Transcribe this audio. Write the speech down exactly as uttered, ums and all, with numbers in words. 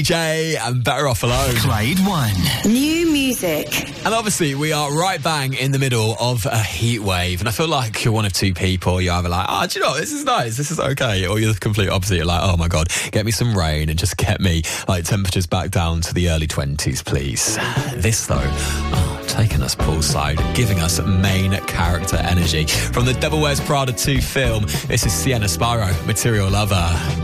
Jay and Better Off Alone. Clyde One. New music. And obviously, we are right bang in the middle of a heat wave. And I feel like you're one of two people. You're either like, oh, do you know, this is nice, this is okay. Or you're the complete opposite. You're like, oh my God, get me some rain and just get me like temperatures back down to the early twenties, please. This, though, oh, taking us poolside, giving us main character energy. From the Devil Wears Prada two film, this is Sienna Sparrow, Material Lover.